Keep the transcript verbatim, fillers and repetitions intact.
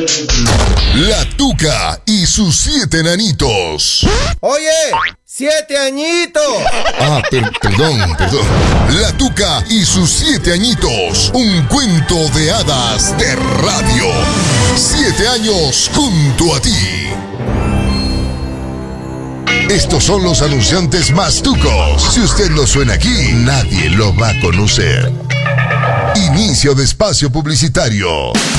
La Tuca y sus siete enanitos. Oye, siete añitos. Ah, per- perdón, perdón. La Tuca y sus siete añitos. Un cuento de hadas de radio. Siete años junto a ti. Estos son los anunciantes más tucos. Si usted no suena aquí, nadie lo va a conocer. Inicio de espacio publicitario.